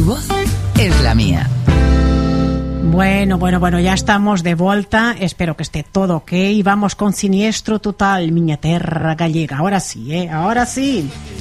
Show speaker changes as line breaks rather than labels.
voz es la mía.
Bueno, ya estamos de volta. Espero que esté todo ok. Vamos con Siniestro Total, miña terra gallega. Ahora sí, ahora sí.